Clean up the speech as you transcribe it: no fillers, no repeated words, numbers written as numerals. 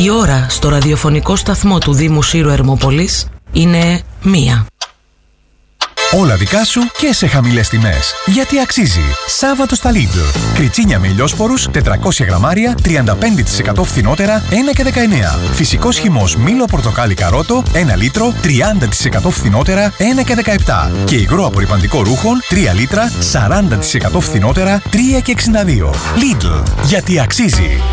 Η ώρα στο ραδιοφωνικό σταθμό του Δήμου Σύρου Ερμόπολης είναι 1. Όλα δικά σου και σε χαμηλές τιμές. Γιατί αξίζει. Σάββατο στα Lidl. Κριτσίνια με ηλιόσπορους 400 γραμμάρια 35% φθηνότερα 1,19. Φυσικός χυμός μήλο πορτοκάλι καρότο 1 λίτρο 30% φθηνότερα 1,17. Και υγρό απορρυπαντικό ρούχων 3 λίτρα 40% φθηνότερα 3,62. Lidl. Γιατί αξίζει.